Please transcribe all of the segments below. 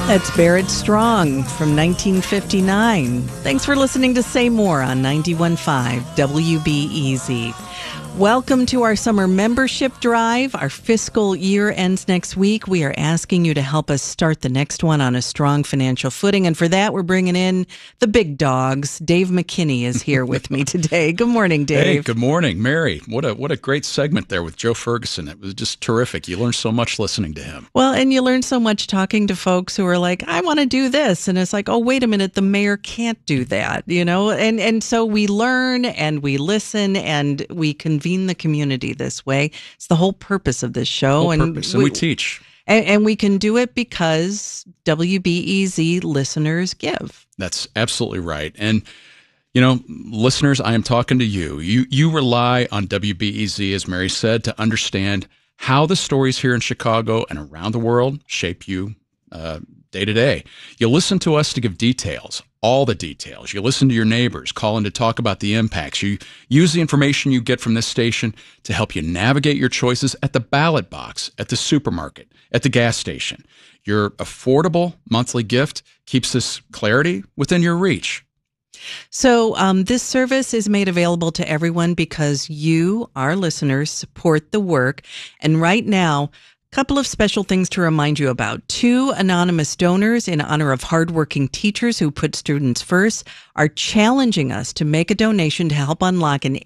That's Barrett Strong from 1959. Thanks for listening to Say More on 91.5 WBEZ. Welcome to our summer membership drive. Our fiscal year ends next week. We are asking you to help us start the next one on a strong financial footing. And for that, we're bringing in the big dogs. Dave McKinney is here with me today. Good morning, Dave. Hey, good morning, Mary. What a great segment there with Joe Ferguson. It was just terrific. You learned so much listening to him. Well, and you learn so much talking to folks who are like, I want to do this. And it's like, oh, wait a minute, the mayor can't do that, you know? And so we learn and we listen and we convene the community this way. It's the whole purpose of this show. And we teach. And we can do it because WBEZ listeners give. That's absolutely right. And, you know, listeners, I am talking to you. You rely on WBEZ, as Mary said, to understand how the stories here in Chicago and around the world shape you day to day. You listen to us to give details, all the details. You listen to your neighbors, call in to talk about the impacts. You use the information you get from this station to help you navigate your choices at the ballot box, at the supermarket, at the gas station. Your affordable monthly gift keeps this clarity within your reach. So this service is made available to everyone because you, our listeners, support the work. And right now, couple of special things to remind you about. 2 anonymous donors in honor of hardworking teachers who put students first are challenging us to make a donation to help unlock an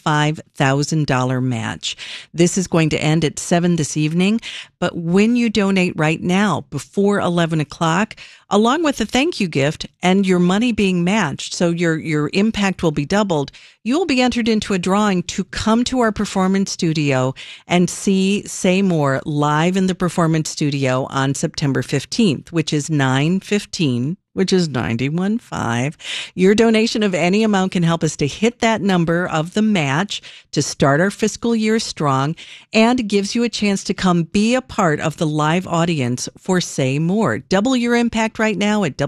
$85,000 match. This is going to end at 7 this evening, but when you donate right now before 11 o'clock, along with a thank you gift and your money being matched, so your impact will be doubled, you will be entered into a drawing to come to our performance studio and see Say More live in the performance studio on September 15th, which is 9/15. Which is 91.5. Your donation of any amount can help us to hit that number of the match to start our fiscal year strong and gives you a chance to come be a part of the live audience for Say More. Double your impact right now at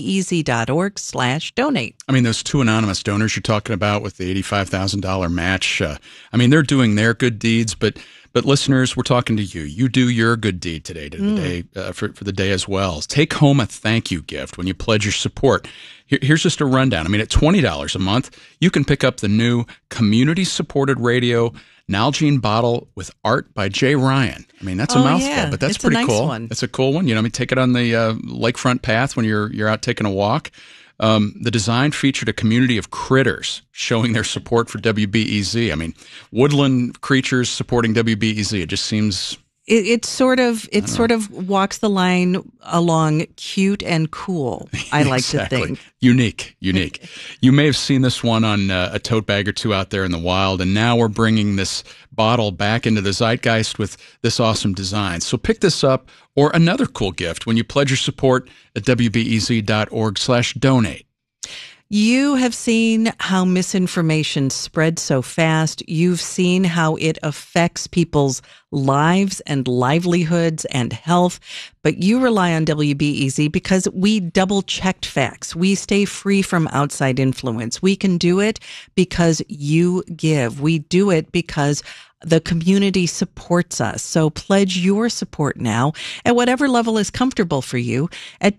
WBEZ.org/donate. I mean, those 2 anonymous donors you're talking about with the $85,000 match, I mean, they're doing their good deeds, but listeners, we're talking to you. You do your good deed today for the day as well. Take home a thank you gift when you pledge your support. Here's just a rundown. I mean, at $20 a month, you can pick up the new community-supported radio Nalgene bottle with art by Jay Ryan. I mean, that's a mouthful, but that's pretty nice cool. One. That's a cool one. You know, I mean, take it on the lakefront path when you're out taking a walk. The design featured a community of critters showing their support for WBEZ. I mean, woodland creatures supporting WBEZ. It just seems... It sort of walks the line along cute and cool, I like to think. Unique. You may have seen this one on a tote bag or 2 out there in the wild, and now we're bringing this bottle back into the zeitgeist with this awesome design. So pick this up or another cool gift when you pledge your support at WBEZ.org/donate. You have seen how misinformation spreads so fast. You've seen how it affects people's lives and livelihoods and health. But you rely on WBEZ because we double-checked facts. We stay free from outside influence. We can do it because you give. We do it because the community supports us. So pledge your support now at whatever level is comfortable for you at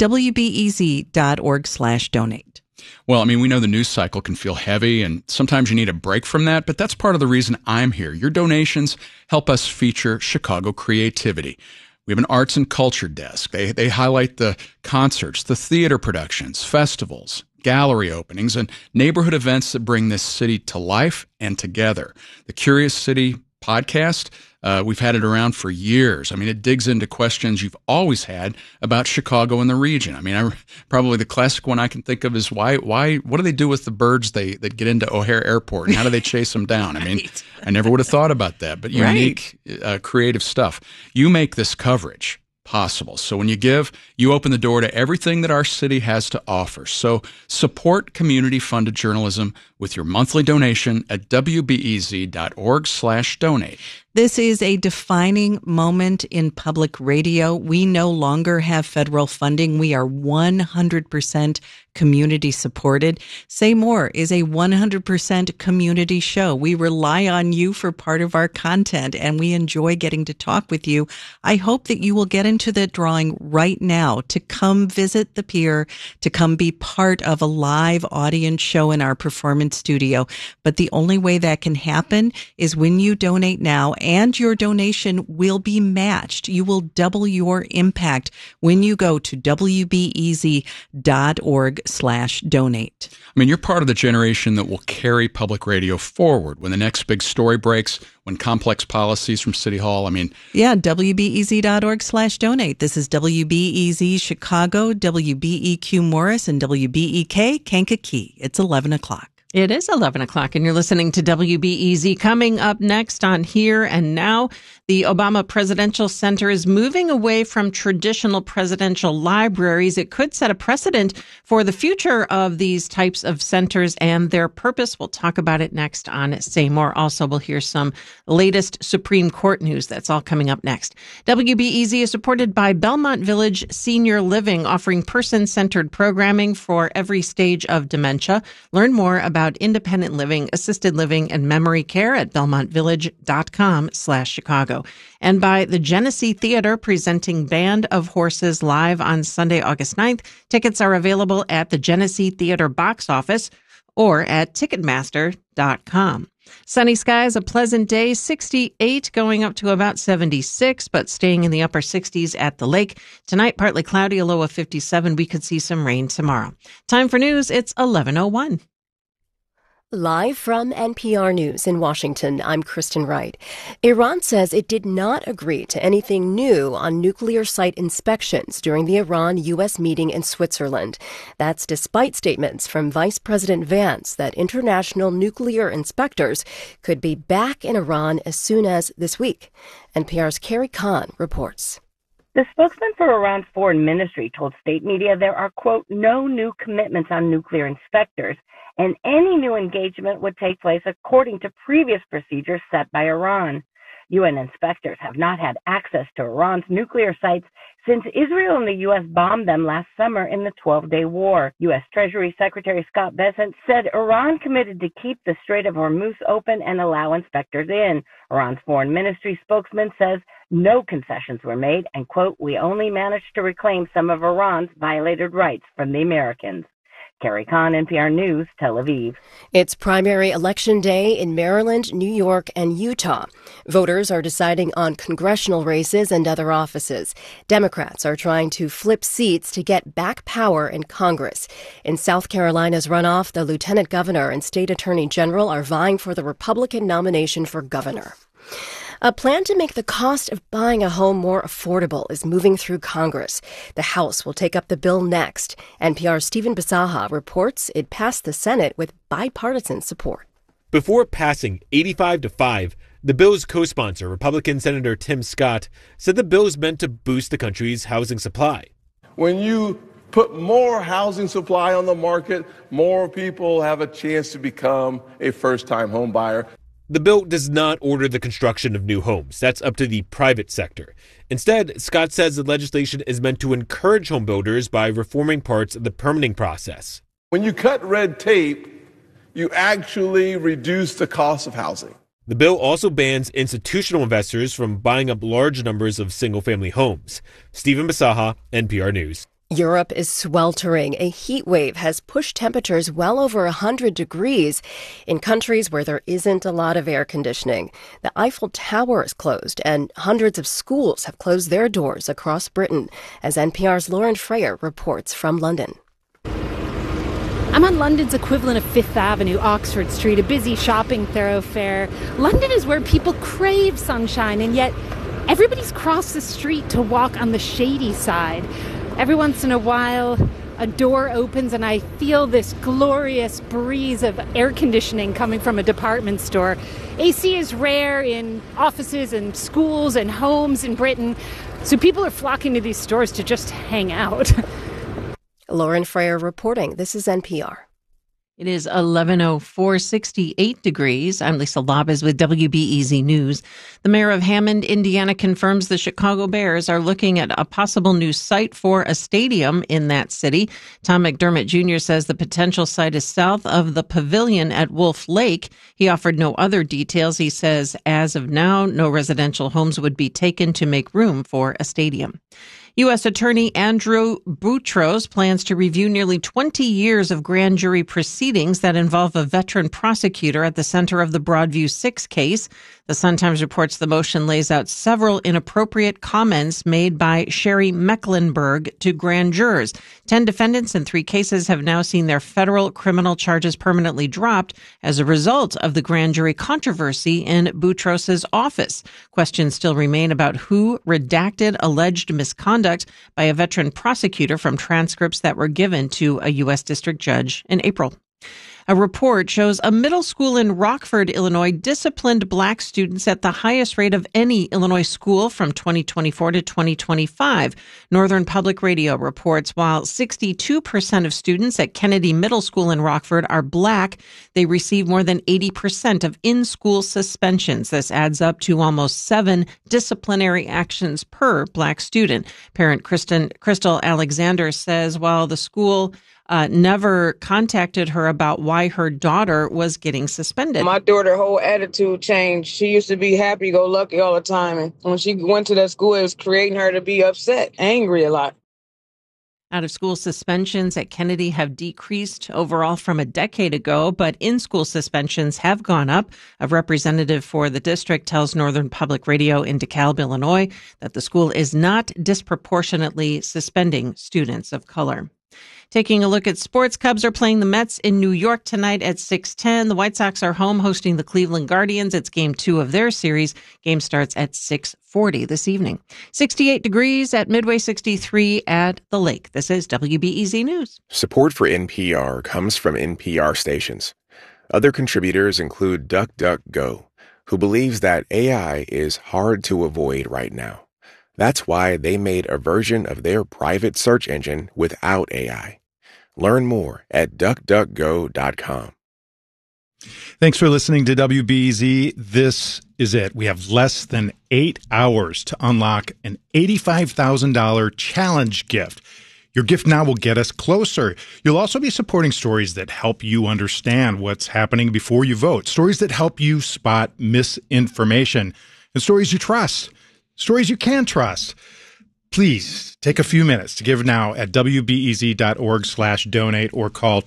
WBEZ.org/donate. Well, I mean, we know the news cycle can feel heavy, and sometimes you need a break from that, but that's part of the reason I'm here. Your donations help us feature Chicago creativity. We have an arts and culture desk. They highlight the concerts, the theater productions, festivals, gallery openings, and neighborhood events that bring this city to life and together. The Curious City podcast, we've had it around for years. I mean, it digs into questions you've always had about Chicago and the region. I mean, probably the classic one I can think of is what do they do with the birds that get into O'Hare Airport, and how do they chase them down? I mean, I never would have thought about that, but unique, creative stuff. You make this coverage possible. So when you give, you open the door to everything that our city has to offer. So support community-funded journalism with your monthly donation at wbez.org/donate. This is a defining moment in public radio. We no longer have federal funding. We are 100% community supported. Say More is a 100% community show. We rely on you for part of our content, and we enjoy getting to talk with you. I hope that you will get into the drawing right now to come visit the Pier, to come be part of a live audience show in our performance studio. But the only way that can happen is when you donate now, and your donation will be matched. You will double your impact when you go to wbez.org/donate. I mean, you're part of the generation that will carry public radio forward when the next big story breaks, when complex policies from City Hall. Yeah, wbez.org/donate. This is WBEZ Chicago, WBEQ Morris, and WBEK Kankakee. It's 11 o'clock. It is 11 o'clock, and you're listening to WBEZ. Coming up next on Here and Now, the Obama Presidential Center is moving away from traditional presidential libraries. It could set a precedent for the future of these types of centers and their purpose. We'll talk about it next on Say More. Also, we'll hear some latest Supreme Court news. That's all coming up next. WBEZ is supported by Belmont Village Senior Living, offering person-centered programming for every stage of dementia. Learn more about independent living, assisted living, and memory care at belmontvillage.com/Chicago. And by the Genesee Theater, presenting Band of Horses live on Sunday, August 9th. Tickets are available at the Genesee Theater box office or at Ticketmaster.com. Sunny skies, a pleasant day, 68 going up to about 76, but staying in the upper 60s at the lake. Tonight, partly cloudy, a low of 57. We could see some rain tomorrow. Time for news. It's 11:01. Live from NPR News in Washington, I'm Kristen Wright. Iran says it did not agree to anything new on nuclear site inspections during the Iran-U.S. meeting in Switzerland. That's despite statements from Vice President Vance that international nuclear inspectors could be back in Iran as soon as this week. NPR's Carrie Kahn reports. The spokesman for Iran's foreign ministry told state media there are, quote, no new commitments on nuclear inspectors, and any new engagement would take place according to previous procedures set by Iran. UN inspectors have not had access to Iran's nuclear sites since Israel and the U.S. bombed them last summer in the 12-day war. U.S. Treasury Secretary Scott Bessent said Iran committed to keep the Strait of Hormuz open and allow inspectors in. Iran's foreign ministry spokesman says no concessions were made and, quote, we only managed to reclaim some of Iran's violated rights from the Americans. Carrie Kahn, NPR News, Tel Aviv. It's primary election day in Maryland, New York, and Utah. Voters are deciding on congressional races and other offices. Democrats are trying to flip seats to get back power in Congress. In South Carolina's runoff, the lieutenant governor and state attorney general are vying for the Republican nomination for governor. A plan to make the cost of buying a home more affordable is moving through Congress. The House will take up the bill next. NPR's Stephen Bisaha reports it passed the Senate with bipartisan support. Before passing 85-5, the bill's co-sponsor, Republican Senator Tim Scott, said the bill is meant to boost the country's housing supply. When you put more housing supply on the market, more people have a chance to become a first-time home buyer. The bill does not order the construction of new homes. That's up to the private sector. Instead, Scott says the legislation is meant to encourage home builders by reforming parts of the permitting process. When you cut red tape, you actually reduce the cost of housing. The bill also bans institutional investors from buying up large numbers of single-family homes. Stephen Bisaha, NPR News. Europe is sweltering. A heat wave has pushed temperatures well over 100 degrees in countries where there isn't a lot of air conditioning. The Eiffel Tower is closed, and hundreds of schools have closed their doors across Britain, as NPR's Lauren Freyer reports from London. I'm on London's equivalent of Fifth Avenue, Oxford Street, a busy shopping thoroughfare. London is where people crave sunshine, and yet everybody's crossed the street to walk on the shady side. Every once in a while, a door opens and I feel this glorious breeze of air conditioning coming from a department store. AC is rare in offices and schools and homes in Britain, so people are flocking to these stores to just hang out. Lauren Freyer reporting. This is NPR. It is 11:04, 68 degrees. I'm Lisa Labez with WBEZ News. The mayor of Hammond, Indiana, confirms the Chicago Bears are looking at a possible new site for a stadium in that city. Tom McDermott Jr. says the potential site is south of the pavilion at Wolf Lake. He offered no other details. He says, as of now, no residential homes would be taken to make room for a stadium. U.S. Attorney Andrew Boutros plans to review nearly 20 years of grand jury proceedings that involve a veteran prosecutor at the center of the Broadview 6 case. The Sun-Times reports the motion lays out several inappropriate comments made by Sherry Mecklenburg to grand jurors. 10 defendants in 3 cases have now seen their federal criminal charges permanently dropped as a result of the grand jury controversy in Boutros' office. Questions still remain about who redacted alleged misconduct by a veteran prosecutor from transcripts that were given to a U.S. district judge in April. A report shows a middle school in Rockford, Illinois, disciplined black students at the highest rate of any Illinois school from 2024 to 2025. Northern Public Radio reports while 62% of students at Kennedy Middle School in Rockford are black, they receive more than 80% of in-school suspensions. This adds up to almost 7 disciplinary actions per black student. Parent Crystal Alexander says while the school never contacted her about why her daughter was getting suspended. My daughter's whole attitude changed. She used to be happy-go-lucky all the time. And when she went to that school, it was creating her to be upset, angry a lot. Out-of-school suspensions at Kennedy have decreased overall from a decade ago, but in-school suspensions have gone up. A representative for the district tells Northern Public Radio in DeKalb, Illinois, that the school is not disproportionately suspending students of color. Taking a look at sports, Cubs are playing the Mets in New York tonight at 6:10. The White Sox are home hosting the Cleveland Guardians. It's game 2 of their series. Game starts at 6:40 this evening. 68 degrees at Midway, 63 at the lake. This is WBEZ News. Support for NPR comes from NPR stations. Other contributors include DuckDuckGo, who believes that AI is hard to avoid right now. That's why they made a version of their private search engine without AI. Learn more at duckduckgo.com. Thanks for listening to WBEZ. This is it. We have less than 8 hours to unlock an $85,000 challenge gift. Your gift now will get us closer. You'll also be supporting stories that help you understand what's happening before you vote, stories that help you spot misinformation, and stories you trust, stories you can trust. Please take a few minutes to give now at wbez.org/donate or call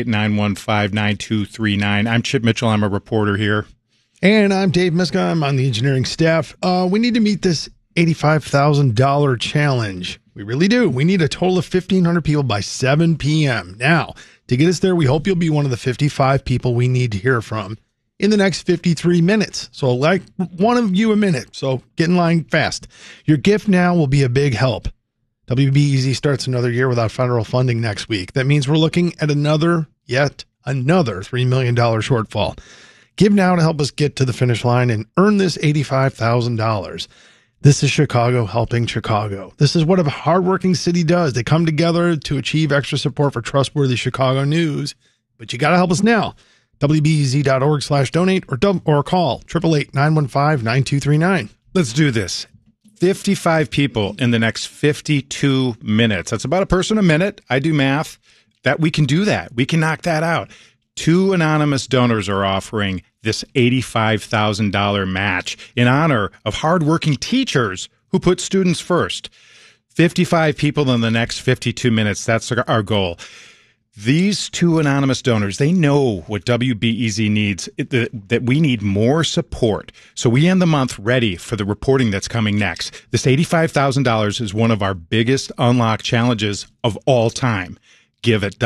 888-915-9239. I'm Chip Mitchell. I'm a reporter here. And I'm Dave Miska. I'm on the engineering staff. We need to meet this $85,000 challenge. We really do. We need a total of 1,500 people by 7 p.m. Now, to get us there, we hope you'll be one of the 55 people we need to hear from in the next 53 minutes. So like one of you a minute. So get in line fast. Your gift now will be a big help. WBEZ starts another year without federal funding next week. That means we're looking at yet another $3 million shortfall. Give now to help us get to the finish line and earn this $85,000. This is Chicago helping Chicago. This is what a hardworking city does. They come together to achieve extra support for trustworthy Chicago news. But you got to help us now. WBEZ.org/donate or call 888-915-9239. Let's do this. 55 people in the next 52 minutes. That's about a person a minute. I do math. That we can do that. We can knock that out. 2 anonymous donors are offering this $85,000 match in honor of hardworking teachers who put students first. 55 people in the next 52 minutes. That's our goal. These 2 anonymous donors, they know what WBEZ needs, that we need more support. So we end the month ready for the reporting that's coming next. This $85,000 is one of our biggest unlock challenges of all time. Give at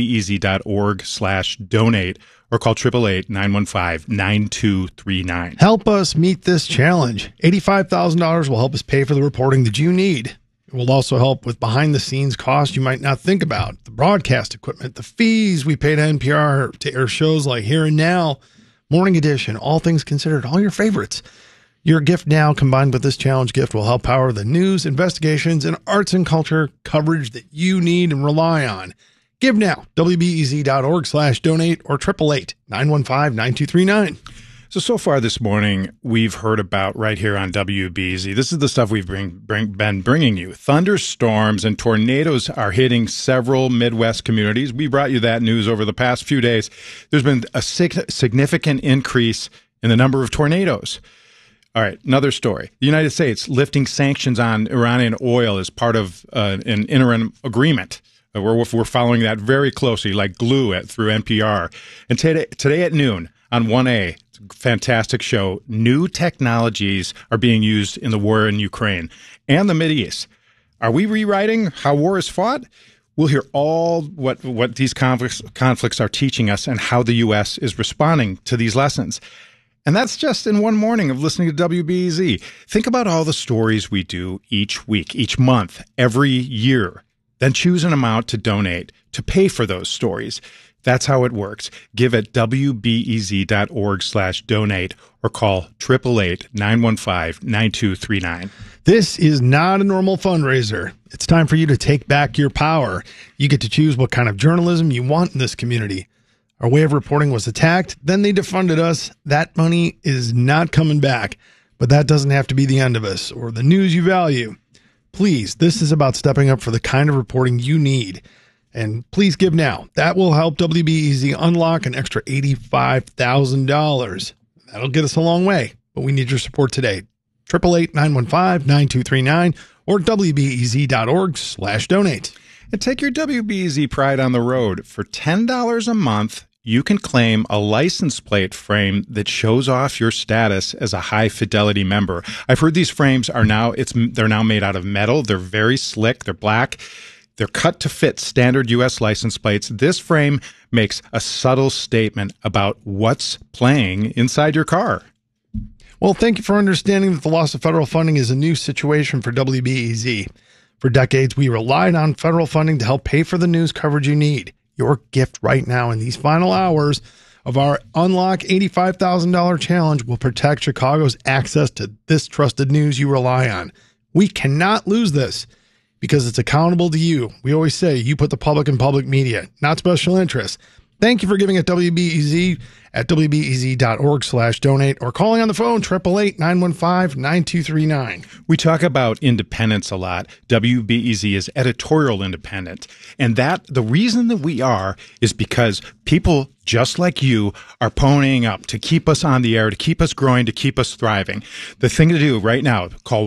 WBEZ.org/donate or call 888-915-9239. Help us meet this challenge. $85,000 will help us pay for the reporting that you need. It will also help with behind-the-scenes costs you might not think about. The broadcast equipment, the fees we pay to NPR to air shows like Here and Now, Morning Edition, All Things Considered, all your favorites. Your gift now combined with this challenge gift will help power the news, investigations, and arts and culture coverage that you need and rely on. Give now. WBEZ.org/donate or 888-915-9239. So far this morning, we've heard about right here on WBEZ. This is the stuff we've been bringing you. Thunderstorms and tornadoes are hitting several Midwest communities. We brought you that news over the past few days. There's been a significant increase in the number of tornadoes. All right, another story. The United States lifting sanctions on Iranian oil as part of an interim agreement. We're following that very closely, like glue through NPR. And today at noon on 1A, it's a fantastic show, new technologies are being used in the war in Ukraine and the Mideast. Are we rewriting how war is fought? We'll hear all what these conflicts are teaching us and how the U.S. is responding to these lessons. And that's just in one morning of listening to WBEZ. Think about all the stories we do each week, each month, every year. Then choose an amount to donate to pay for those stories. That's how it works. Give at WBEZ.org/donate or call 888-915-9239. This is not a normal fundraiser. It's time for you to take back your power. You get to choose what kind of journalism you want in this community. Our way of reporting was attacked. Then they defunded us. That money is not coming back. But that doesn't have to be the end of us or the news you value. Please, this is about stepping up for the kind of reporting you need. And please give now. That will help WBEZ unlock an extra $85,000. That'll get us a long way, but we need your support today. 888-915-9239 or WBEZ.org/donate. And take your WBEZ pride on the road. For $10 a month, you can claim a license plate frame that shows off your status as a high-fidelity member. I've heard these frames they're now made out of metal. They're very slick. They're black. They're cut to fit standard U.S. license plates. This frame makes a subtle statement about what's playing inside your car. Well, thank you for understanding that the loss of federal funding is a new situation for WBEZ. For decades, we relied on federal funding to help pay for the news coverage you need. Your gift right now in these final hours of our Unlock $85,000 challenge will protect Chicago's access to this trusted news you rely on. We cannot lose this because it's accountable to you. We always say you put the public in public media, not special interests. Thank you for giving at WBEZ at WBEZ.org/donate or calling on the phone 888-915-9239. We talk about independence a lot. WBEZ is editorial independent. And the reason that we are is because people just like you are ponying up to keep us on the air, to keep us growing, to keep us thriving. The thing to do right now, call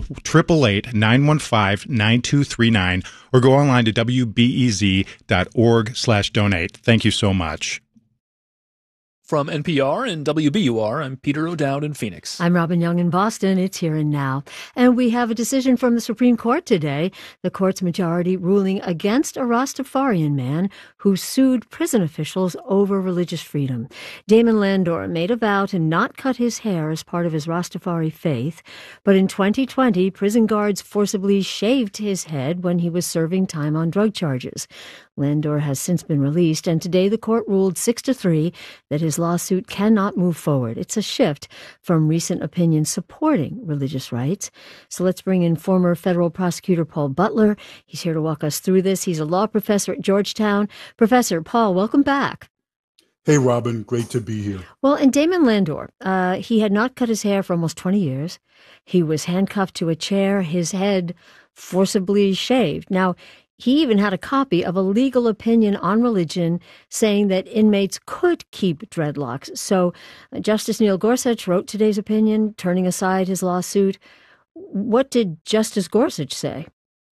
888-915-9239 or go online to WBEZ.org/donate. Thank you so much. From NPR and WBUR, I'm Peter O'Dowd in Phoenix. I'm Robin Young in Boston. It's Here and Now. And we have a decision from the Supreme Court today. The court's majority ruling against a Rastafarian man who sued prison officials over religious freedom. Damon Landor made a vow to not cut his hair as part of his Rastafari faith. But in 2020, prison guards forcibly shaved his head when he was serving time on drug charges. Landor has since been released, and today the court ruled 6-3 that his lawsuit cannot move forward. It's a shift from recent opinions supporting religious rights. So let's bring in former federal prosecutor Paul Butler. He's here to walk us through this. He's a law professor at Georgetown. Professor Paul, welcome back. Hey, Robin. Great to be here. Well, and Damon Landor, he had not cut his hair for almost 20 years. He was handcuffed to a chair, his head forcibly shaved. Now, he even had a copy of a legal opinion on religion saying that inmates could keep dreadlocks. So Justice Neil Gorsuch wrote today's opinion, turning aside his lawsuit. What did Justice Gorsuch say?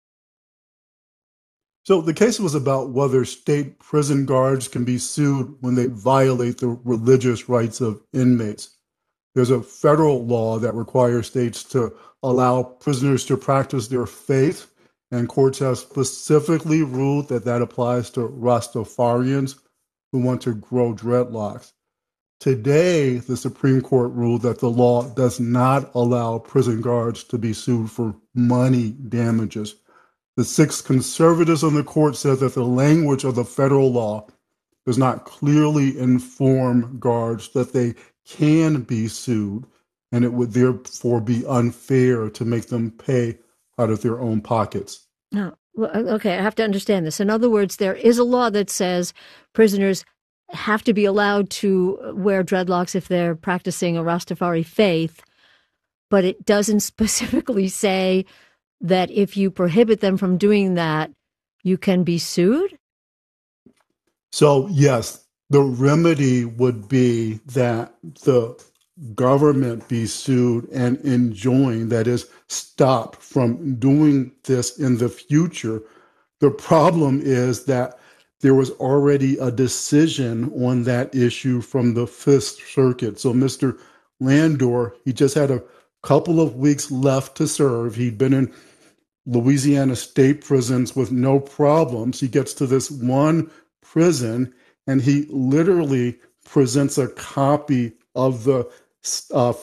So the case was about whether state prison guards can be sued when they violate the religious rights of inmates. There's a federal law that requires states to allow prisoners to practice their faith, and courts have specifically ruled that that applies to Rastafarians who want to grow dreadlocks. Today, the Supreme Court ruled that the law does not allow prison guards to be sued for money damages. The 6 conservatives on the court said that the language of the federal law does not clearly inform guards that they can be sued, and it would therefore be unfair to make them pay out of their own pockets. Now, Well, okay, I have to understand this. In other words, there is a law that says prisoners have to be allowed to wear dreadlocks if they're practicing a Rastafari faith, but it doesn't specifically say that if you prohibit them from doing that, you can be sued? So, yes, the remedy would be that the government be sued and enjoined, that is, stopped from doing this in the future. The problem is that there was already a decision on that issue from the Fifth Circuit. So Mr. Landor, he just had a couple of weeks left to serve. He'd been in Louisiana state prisons with no problems. He gets to this one prison and he literally presents a copy of the